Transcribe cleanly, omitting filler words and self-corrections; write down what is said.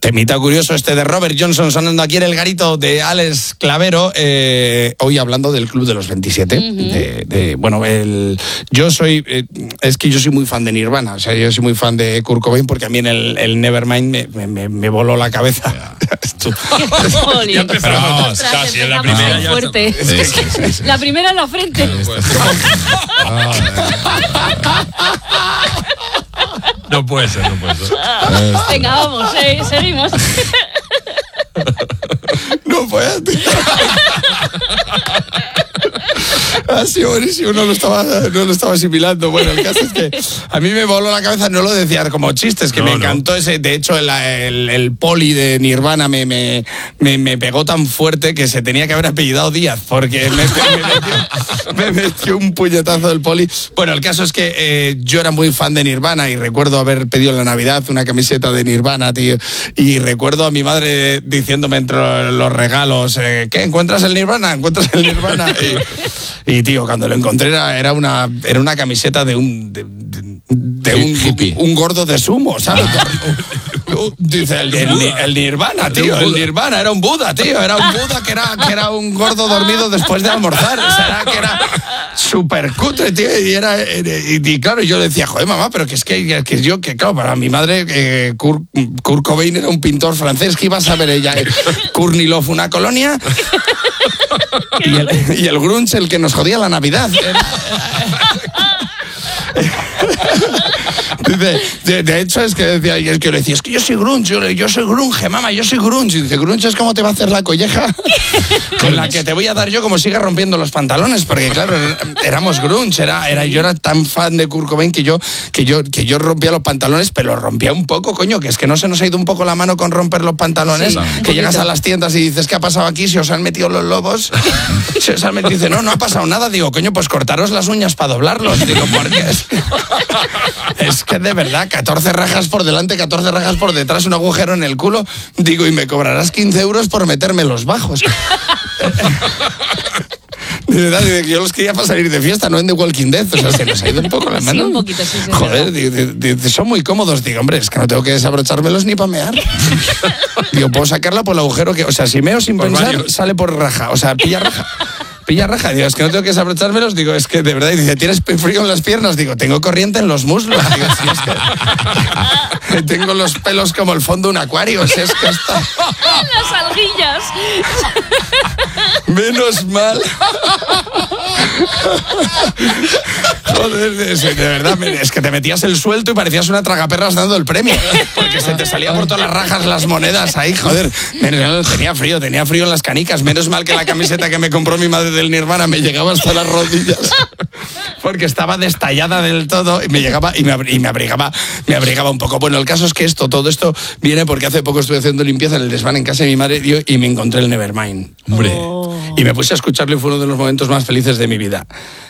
Temita curioso este de Robert Johnson sonando aquí en el garito de Alex Clavero, hoy hablando del Club de los 27. Yo soy muy fan de Nirvana, o sea, yo soy muy fan de Kurt Cobain porque a mí en el Nevermind me voló la cabeza. Ya empezamos, casi en la primera. Ya fuerte. Sí. La primera en la frente. No puede ser. Venga, vamos, seguimos. No puede. Ha sido buenísimo, no lo estaba asimilando. Bueno, el caso es que a mí me voló la cabeza, no lo decía como chistes, que me encantó ese. De hecho, el poli de Nirvana me pegó tan fuerte que se tenía que haber apellidado Díaz, porque me metió un puñetazo del poli. Bueno, el caso es que yo era muy fan de Nirvana y recuerdo haber pedido en la Navidad una camiseta de Nirvana, tío. Y recuerdo a mi madre diciéndome entre los regalos, ¿qué? ¿Encuentras el Nirvana? Y tío, cuando lo encontré era una camiseta de un gordo de sumo, ¿sabes? Dice el Nirvana, tío, el Nirvana era un Buda, tío, era un Buda que era un gordo dormido después de almorzar, o sea, que era súper cutre, tío, y claro, yo le decía, joder, mamá, pero claro, para mi madre Kurt Cobain era un pintor francés, que iba a saber ella, Kurnilov una colonia y el grunge el que nos jodía la Navidad. De hecho es que decía, y es que yo le decía, es que yo soy grunge, yo soy grunge, mamá, yo soy grunge. Y dice, grunge es como te va a hacer la colleja con la que te voy a dar yo como siga rompiendo los pantalones, porque claro, éramos grunge, yo era tan fan de Kurt Cobain que yo rompía los pantalones, pero los rompía un poco, coño, que es que no se nos ha ido un poco la mano con romper los pantalones, que llegas a las tiendas y dices, ¿qué ha pasado aquí? Si os han metido los lobos, dice, no ha pasado nada, digo, coño, pues cortaros las uñas para doblarlos, digo, porque es que de verdad, 14 rajas por delante, 14 rajas por detrás, un agujero en el culo, digo, y me cobrarás 15 euros por meterme los bajos. De verdad, yo los quería para salir de fiesta, no en The Walking Dead, o sea, se nos ha ido un poco la mano. Sí, un poquito, sí. Joder, son muy cómodos, digo, hombre, es que no tengo que desabrochármelos ni para mear. Digo, puedo sacarla por el agujero que, o sea, si meo sin pensar, sale por raja, o sea, pilla raja, digo, es que no tengo que desabrochármelos, digo, es que de verdad, y dice, ¿tienes frío en las piernas? Digo, tengo corriente en los muslos, digo, sí, es que tengo los pelos como el fondo de un acuario, si es que está... Las alguillas. Menos mal. Joder, de verdad, es que te metías el suelto y parecías una tragaperras dando el premio, porque se te salía por todas las rajas las monedas ahí, joder. Tenía frío en las canicas, menos mal que la camiseta que me compró mi madre del Nirvana me llegaba hasta las rodillas, porque estaba destallada del todo y me llegaba y me abrigaba un poco. Bueno, el caso es que todo esto viene porque hace poco estuve haciendo limpieza en el desván en casa de mi madre y me encontré el Nevermind. Hombre. Y me puse a escucharlo y fue uno de los momentos más felices de mi vida.